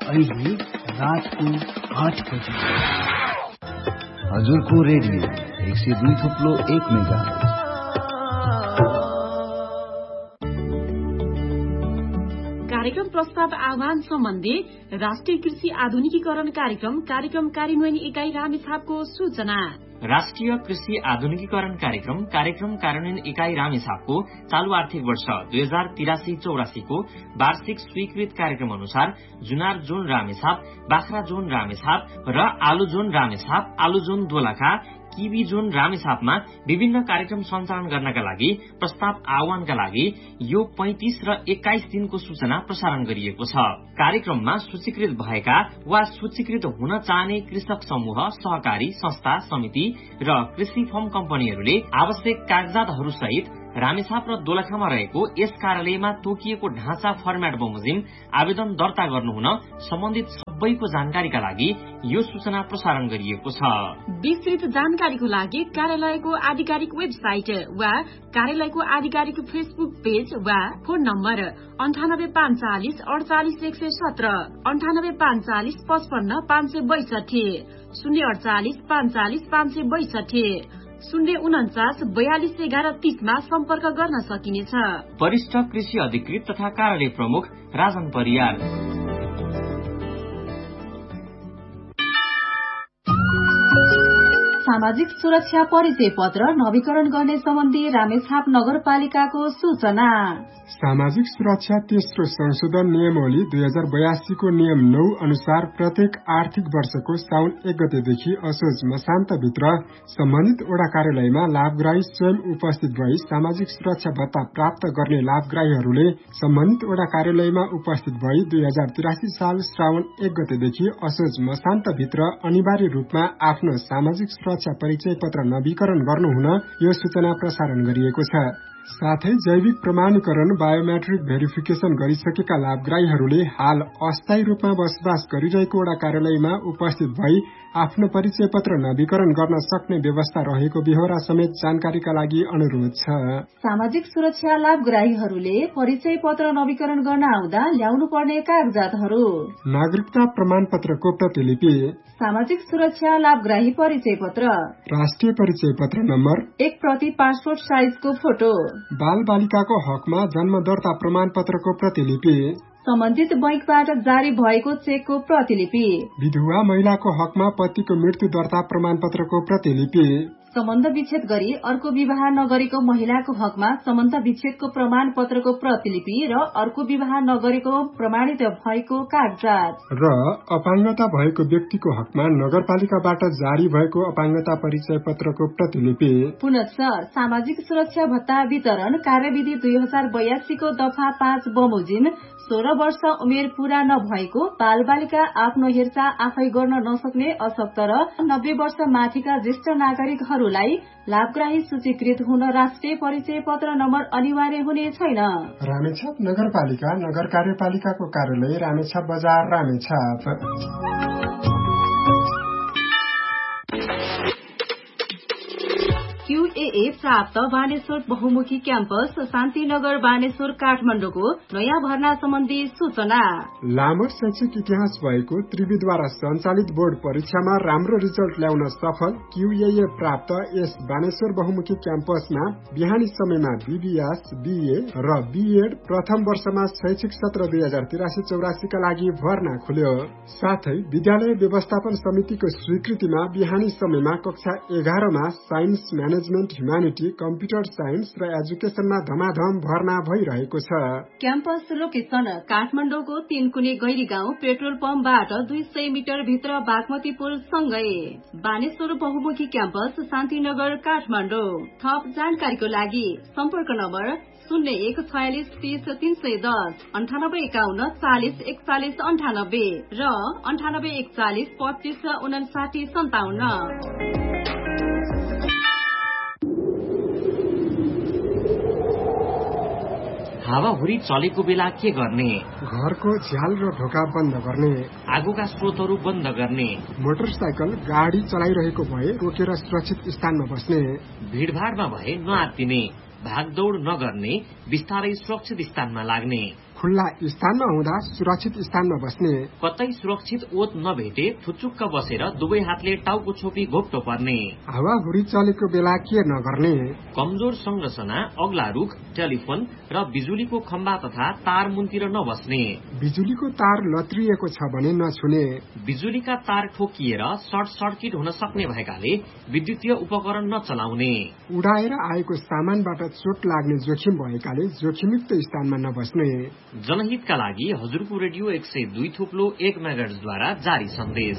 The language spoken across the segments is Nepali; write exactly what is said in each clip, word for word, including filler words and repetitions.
अहिले रातको आठ बजे हजुरको रेडियो एक सय दुई थुप्लो एक मेगा। कार्यक्रम प्रस्ताव आह्वान सम्बन्धी राष्ट्रिय कृषि आधुनिकीकरण कार्यक्रम कार्यक्रम कार्यान्वयन इकाई रामेछापको सूचना। राष्ट्रिय कृषि आधुनिकीकरण कार्यक्रम कार्यक्रम कार्यान्वयन इकाई रामेछापको चालू आर्थिक वर्ष दुई हजार तिरासी चौरासीको वार्षिक स्वीकृत कार्यक्रम अनुसार जुनार जोन रामेछाप, बाख्रा जोन रामेछाप र आलु जोन रामेछाप, आलु जोन दोलखा, किवी जोन रामेछापमा विभिन्न कार्यक्रम सञ्चालन गर्नका लागि प्रस्ताव आह्वानका लागि यो पैंतीस र एक्काइस दिनको सूचना प्रसारण गरिएको छ। कार्यक्रममा सूचीकृत भएका वा सूचीकृत हुन चाहने कृषक समूह, सहकारी संस्था, समिति र कृषि फर्म कम्पनीहरूले आवश्यक कागजातहरू सहित रामेछाप र दोलखामा रहेको यस कार्यालयमा तोकिएको ढाँचा फर्मेट बमोजिम आवेदन दर्ता गर्नुहुन सम्बन्धित सबैको जानकारीका लागि यो सूचना प्रसारण गरिएको छ। विस्तृत जानकारीको लागि कार्यालयको आधिकारिक वेबसाइट वा कार्यालयको आधिकारिक फेसबुक पेज वा फोन नम्बर अन्ठानब्बे पाँच चालिस अडचालिस एक सय सत्र, अन्ठानब्बे पाँच चालिस पचपन्न पाँच सय बैसठी, शून्य अडचालिस पाँच चालिस पाँच सय बैसठी, शून्य उन्चास बयालिस एघार तीसमा सम्पर्क गर्न सकिनेछ। वरिष्ठ कृषि अधिकृत तथा कार्यालय प्रमुख राजन परियार। सामाजिक सुरक्षा परिचय पत्र नवीकरण गर्ने सम्बन्धी रामेछाप नगरपालिकाको सूचना। सामाजिक सुरक्षा तेस्रो संशोधन नियमावली दुई हजार बयासीको नियम नौ अनुसार प्रत्येक आर्थिक वर्षको साउन एक गतेदेखि असोज मसान्तभित्र सम्बन्धित वडा कार्यालयमा लाभग्राही स्वयं उपस्थित भई सामाजिक सुरक्षा भत्ता प्राप्त गर्ने लाभग्राहीहरूले सम्बन्धित वडा कार्यालयमा उपस्थित भई दुई हजार तिरासी साल श्रावण एक गतेदेखि असोज मसान्तभित्र अनिवार्य रूपमा आफ्नो सामाजिक सुरक्षा परिचय पत्र नवीकरण गर्नुहुन यो सूचना प्रसारण गरिएको छ। साथै जैविक प्रमाणीकरण बायोमेट्रिक भेरिफिकेशन गरिसकेका लाभग्राहीहरूले हाल अस्थायी रूपमा बसोबास गरिरहेको वडा कार्यालयमा उपस्थित भई आफ्नो परिचय पत्र नवीकरण गर्न सक्ने व्यवस्था रहेको बेहोरा समेत जानकारीका लागि अनुरोध छ। सामाजिक सुरक्षा लाभग्राहीहरूले परिचय पत्र नवीकरण गर्न आउँदा ल्याउनु पर्ने कागजातहरू: नागरिकता प्रमाण पत्रको प्रतिलिपि, सामाजिक सुरक्षा लाभग्राही परिचय पत्र, राष्ट्रिय परिचय पत्र नम्बर, एक प्रति पासपोर्ट साइजको फोटो, बाल बालिकाको हकमा जन्म दर्ता प्रमाण पत्रको प्रतिलिपि, सम्बन्धित बैंकबाट जारी भएको चेकको प्रतिलिपि, विधवा महिलाको हकमा पतिको मृत्यु दर्ता प्रमाण पत्रको प्रतिलिपि, सम्बन्ध विच्छेद गरी अर्को विवाह नगरेको महिलाको हकमा सम्बन्ध विच्छेदको प्रमाण पत्रको प्रतिलिपि र अर्को विवाह नगरेको प्रमाणित भएको कागजात र अपाङ्गता भएको व्यक्तिको हकमा नगरपालिकाबाट जारी भएको अपाङ्गता परिचय पत्रको प्रतिलिपि। पुनश्च सामाजिक सुरक्षा भत्ता वितरण कार्यविधि दुई हजार बयासीको दफा पाँच बमोजिम सोह्र वर्ष उमेर पूरा नभएको बाल बालिका आफ्नो हेरचाह आफै गर्न नसक्ने अशक्त र नब्बे वर्ष माथिका ज्येष्ठ नागरिकहरूलाई लाभग्राही सूचीकृत हुन राष्ट्रिय परिचय पत्र नम्बर अनिवार्य हुने छैन। रामेछाप नगरपालिका नगर कार्यपालिकाको कार्यालय रामेछाप बजार रामेछाप। क्यूएए प्राप्त बानेश्वर बहुमुखी क्याम्पस शान्तिनगर बानेश्वर काठमाडौँको नयाँ भर्ना सम्बन्धी सूचना। लामो शैक्षिक इतिहास भएको त्रिविद्वारा सञ्चालित बोर्ड परीक्षामा राम्रो रिजल्ट ल्याउन सफल क्यूएए प्राप्त यस बानेश्वर बहुमुखी क्याम्पसमा बिहानी समयमा बीबीएस, बीए र बीएड प्रथम वर्षमा शैक्षिक सत्र दुई हजार तिरासी चौरासीका लागि भर्ना खुल्यो। साथै विद्यालय व्यवस्थापन समितिको स्वीकृतिमा बिहानी समयमा कक्षा एघारमा साइन्स, म्यानेजमेन्ट, ह्युमानिटी, कम्प्युटर साइन्स र एजुकेशनमा धमाधम भर्ना भइरहेको छ। क्याम्पस लोकेशन काठमाडौँको तीनकुने गैरी गाउँ पेट्रोल पम्पबाट दुई सय मिटर भित्र बागमती पुल सँगै बानेश्वर बहुमुखी क्याम्पस शान्तिनगर काठमाडौँ। थप जानकारीको लागि सम्पर्क नम्बर शून्य एक छयालिस तीस तीन सय दस, अन्ठानब्बे एकाउन्न चालिस एकचालिस अन्ठानब्बे र अन्ठानब्बे एकचालिस पच्चिस उनासाठी सन्ताउन्न। हावाहुरी चलेको बेला के गर्ने? घरको झ्याल र ढोका बन्द गर्ने, आगोका स्रोतहरू बन्द गर्ने, मोटरसाइकल गाडी चलाइरहेको भए रोकेर सुरक्षित स्थानमा बस्ने, भीड़भाड़मा भए नआत्तिने, भागदौड़ नगर्ने, बिस्तारै सुरक्षित स्थानमा लाग्ने, खुल्ला स्थानमा हुँदा सुरक्षित स्थानमा बस्ने, कतै सुरक्षित ओत नभेटे थुचुक्क बसेर दुवै हातले टाउको छोपी घोप्टो पर्ने, हावाहुरी चलेको बेला केयर नगर्ने, कमजोर संरचना, अग्ला रुख, टेलिफोन र बिजुलीको खम्बा तथा तार मुनतिर नबस्ने, बिजुलीको तार लत्रिएको छ भने नछुने, बिजुलीका तार ठोकिएर सर्ट सर्किट हुन सक्ने भएकाले विद्युतीय उपकरण नचलाउने, उडाएर आएको सामानबाट चोट लाग्ने जोखिम भएकाले जोखिमयुक्त स्थानमा नबस्ने। जनहितका लागि हजुरको रेडियो एक सय दुई थुप्लो एक मेगाहर्जद्वारा जारी सन्देश।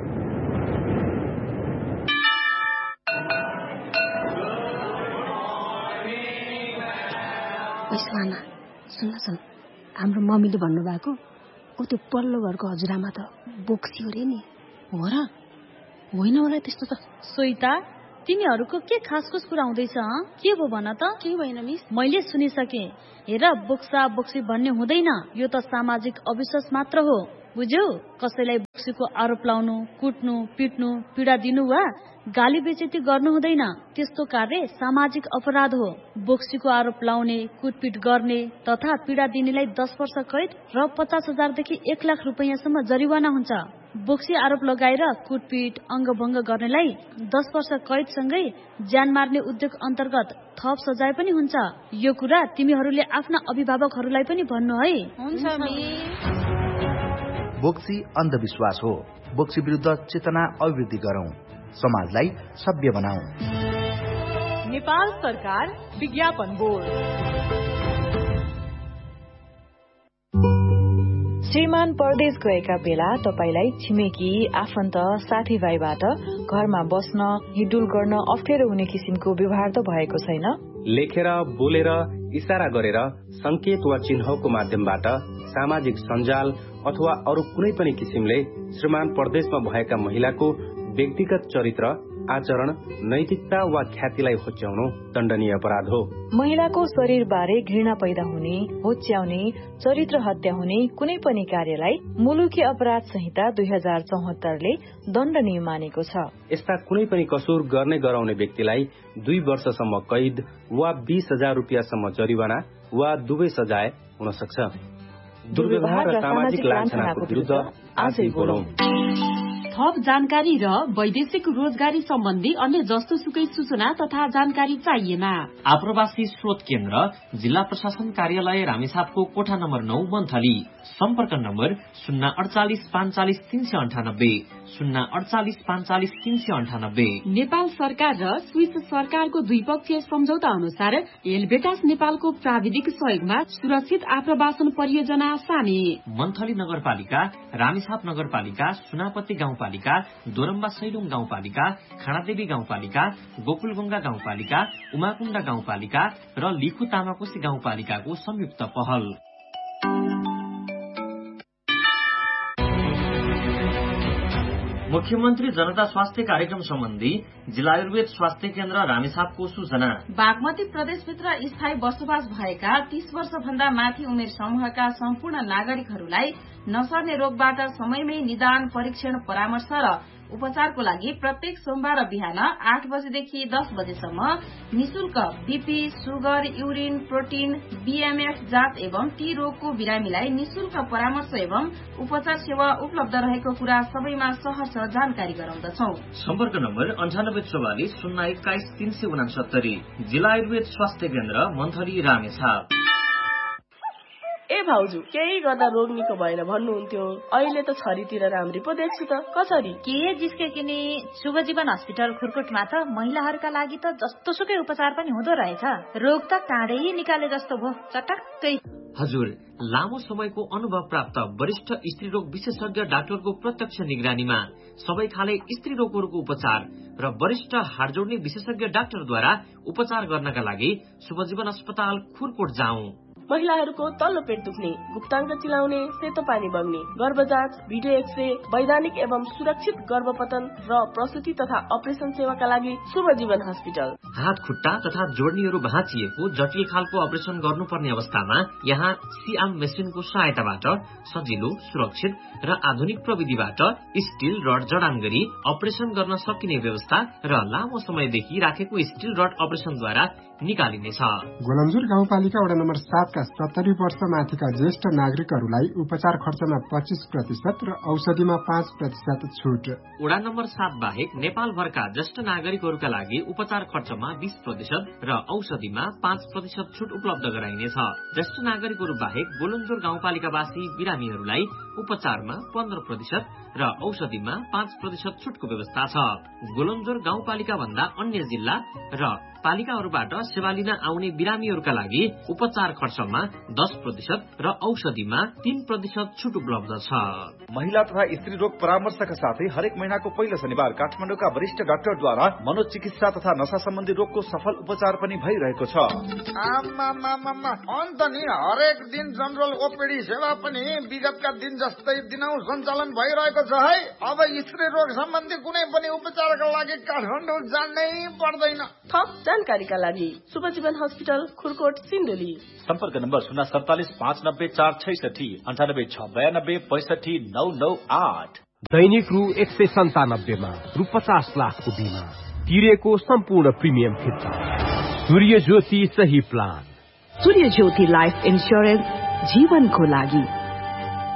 सुन सुन हाम्रो मम्मीले भन्नुभएको ऊ त्यो पल्लो घरको हजुरआमा त बोक्सी हो रे नि। हो र? होइन होला त्यस्तो त। सोइता तिमीहरूको के खासखुस कुरा हुँदैछ? के भो भन त? के भएन मिस? मैले सुनिसके। हेर, बोक्सा बोक्सी भन्ने हुँदैन, यो त सामाजिक अविश्वास मात्र हो, बुझ्यौ? कसैलाई बोक्सीको आरोप लाउनु, कुट्नु, पिट्नु, पीडा दिनु वा गाली बेइज्जती गर्नु हुँदैन। त्यस्तो कार्य सामाजिक अपराध हो। बोक्सीको आरोप लाउने, कुटपिट गर्ने तथा पीडा दिनेलाई दस वर्ष कैद र पचास हजारदेखि एक लाख रुपियाँसम्म जरिवाना हुन्छ। बोक्सी आरोप लगाएर कुटपिट, अङ्गभङ्ग गर्नेलाई दस वर्ष कैदसँगै ज्यान मार्ने उद्योग अन्तर्गत थप सजाय पनि हुन्छ। यो कुरा तिमीहरूले आफ्ना अभिभावकहरूलाई पनि भन्नु है। हुन्छ मिस। बोक्सी अन्धविश्वास हो। बोक्सी विरुद्ध चेतना अभिवृद्धि गरौं, समाजलाई सभ्य बनाऊ। नेपाल सरकार विज्ञापन बोर्ड। श्रीमान परदेश गएका बेला तपाईलाई छिमेकी, आफन्त, साथीभाइबाट घरमा बस्न, हिडुल गर्न अप्ठ्यारो हुने किसिमको व्यवहार त भएको छैन? लेखेर, बोलेर, इशारा गरेर, संकेत वा चिन्हको माध्यमबाट, सामाजिक सञ्जाल अथवा अरू कुनै पनि किसिमले श्रीमान परदेशमा भएका महिलाको व्यक्तिगत चरित्र, आचरण, नैतिकता वा ख्यातिलाई होच्याउनु दण्डनीय अपराध हो। महिलाको शरीर बारे घृणा पैदा हुने, होच्याउने, चरित्र हत्या हुने कुनै पनि कार्यलाई मुलुकी अपराध संहिता दुई हजार चौहत्तरले दण्डनीय मानेको छ। यस्ता कुनै पनि कसुर गर्ने गराउने व्यक्तिलाई दुई वर्षसम्म कैद वा बीस हजार रुपियाँसम्म जरिवाना वा दुवै सजाय हुन सक्छ। दुर्व्यवहार र सामाजिक लान्छनाको विरुद्ध आजै बोलौं। थप जानकारी र वैदेशिक रोजगारी सम्बन्धी अन्य जस्तो सुकै सूचना तथा जानकारी चाहिएमा आप्रवासी स्रोत केन्द्र, जिल्ला प्रशासन कार्यालय रामेछापको कोठा नम्बर नौ मन्थली। सम्पर्क नम्बर शून्य अडचालिस पाँचचालिस तीन सय अन्ठानब्बे शून्य अडचालिस पाँचचालिस तीन सय अन्ठानब्बे। नेपाल सरकार र स्विस सरकारको द्विपक्षीय सम्झौता अनुसार एलबेटास नेपालको प्राविधिक सहयोगमा सुरक्षित आप्रवासन परियोजना सानी। मन्थली नगरपालिका, रामेछाप नगरपालिका, सुनापत्ती गाउँपालिका, दोरम्बा सैलुङ गाउँपालिका, खानादेवी गाउँपालिका, गोकुलगंगा गाउँपालिका, उमाकुण्डा गाउँपालिका र लिखु तामाकोशी गाउँपालिकाको संयुक्त पहल। मुख्यमन्त्री जनता स्वास्थ्य कार्यक्रम सम्बन्धी जिल्ला आयुर्वेद स्वास्थ्य केन्द्र रामेछापको सूचना। बागमती प्रदेशभित्र स्थायी बसोबास भएका तीस वर्ष भन्दा माथि उमेर समूहका सम्पूर्ण नागरिकहरूलाई नसर्ने रोगबाट समयमै निदान, परीक्षण, परामर्श र उपचारको लागि प्रत्येक सोमबार बिहान आठ बजेदेखि दस बजेसम्म निशुल्क BP, sugar, urine, protein, BMF जाँच एवं ती रोगको बिरामीलाई निशुल्क परामर्श एवं उपचार सेवा उपलब्ध रहेको कुरा सबैमा सहर्ष जानकारी गराउँदछौ। सम्पर्क नम्बर अन्ठानब्बे चौवालिस शून्य एक्काइस तीन सय उनासत्तरी। जिल्ला आयुर्वेद स्वास्थ्य केन्द्र मन्थली रामेछाप। ए भाउजू, केही गर्दा रोग निको भएन भन्नुहुन्थ्यो, अहिले त छरीतिर राम्री पो देख्छु त। कसरी? के जिस्के किनी शुभजीवन हस्पिटल खुरकोटमा त महिलाहरूका लागि त जस्तो सुकै उपचार पनि हुँदो रहेछ। रोग त काँडै निकाले जस्तो भो, चटक्कै। हजुर, लामो समयको अनुभव प्राप्त वरिष्ठ स्त्री रोग विशेषज्ञ डाक्टरको प्रत्यक्ष निगरानीमा सबै खाले स्त्री रोगहरूको उपचार र वरिष्ठ हाड जोड्ने विशेषज्ञ डाक्टरद्वारा उपचार गर्नका लागि शुभजीवन अस्पताल खुरकोट जाउँ। महिलाहरूको तल्लो पेट दुख्ने, गुप्ताङ्ग चिलाउने, सेतो पानी बग्ने, गर्भजाँच, भिडियो एक्सरे, वैधानिक एवं सुरक्षित गर्भपतन र प्रसुति तथा अपरेसन सेवाका लागि शुभजीवन हस्पिटल। हात खुट्टा तथा जोड्नीहरू भाँचिएको जटिल खालको अपरेसन गर्नुपर्ने अवस्थामा यहाँ सिआम मेसिनको सहायताबाट सजिलो, सुरक्षित र आधुनिक प्रविधिबाट स्टील रड जडान गरी अपरेसन गर्न सकिने व्यवस्था र लामो समयदेखि राखेको स्टील रड अपरेसनद्वारा निकालिनेछ। गोलन्जुर गाउँपालिका वडा नम्बर सातका सत्तरी वर्ष माथिका ज्येष्ठ नागरिकहरूलाई उपचार खर्चमा पच्चीस प्रतिशत र औषधिमा पाँच प्रतिशत छुट। वडा नम्बर सात बाहेक नेपालभरका ज्येष्ठ नागरिकहरूका लागि उपचार खर्चमा बीस प्रतिशत र औषधिमा पाँच प्रतिशत छुट उपलब्ध गराइनेछ। ज्येष्ठ नागरिकहरू बाहेक गोलन्जुर गाउँपालिकावासी बिरामीहरूलाई उपचारमा पन्ध्र प्रतिशत र औषधिमा पाँच प्रतिशत छुटको व्यवस्था छ। गोलन्जुर गाउँपालिका भन्दा अन्य जिल्ला र पालिकाहरूबाट सेवा लिन आउने बिरामीहरूका लागि उपचार खर्चमा दस प्रतिशत र औषधिमा तीन प्रतिशत छुट उपलब्ध छ। महिला तथा स्त्री रोग परामर्शका साथै हरेक महिनाको पहिलो शनिबार काठमाडौँका वरिष्ठ डाक्टरद्वारा मनोचिकित्सा तथा नशा सम्बन्धी रोगको सफल उपचार पनि भइरहेको छ। अन्त नि हरेक दिन जनरल ओपीडी सेवा पनि विगतका दिन जस्तै दिनौ सञ्चालन भइरहेको छ है। अब स्त्री रोग सम्बन्धी कुनै पनि उपचारका लागि काठमाडौँ जानै पर्दैन। थप जानकारीका लागि शुभजीवन हस्पिटल खुरकोट सिन्धुली। सम्पर्क नम्बर शून्य सडतालिस पाँच नब्बे चार छैसठी अन्ठानब्बे छ बयानब्बे पैसठी नौ नौ आठ। दैनिक रु एक सय सन्तानब्बेमा रु पचास लाखको बिमा तिरेको सम्पूर्ण प्रिमियम फिर्ता। सूर्य ज्योति सही प्लान। सूर्य ज्योति लाइफ इन्स्योरेन्स जीवनको लागि।